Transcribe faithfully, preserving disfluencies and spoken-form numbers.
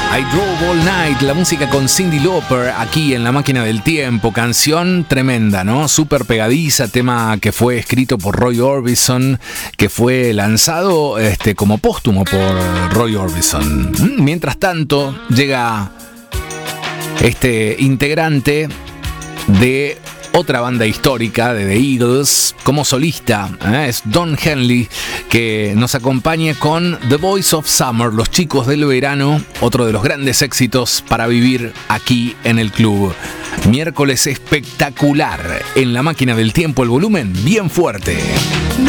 I Drove All Night, la música con Cyndi Lauper aquí en La Máquina del Tiempo. Canción tremenda, ¿no? Súper pegadiza, tema que fue escrito por Roy Orbison, que fue lanzado este, como póstumo por Roy Orbison. Mientras tanto, llega este integrante de otra banda histórica de The Eagles como solista, ¿eh? Es Don Henley, que nos acompaña con The Boys of Summer, Los Chicos del Verano, otro de los grandes éxitos para vivir aquí en el club. Miércoles espectacular en La Máquina del Tiempo, el volumen bien fuerte. No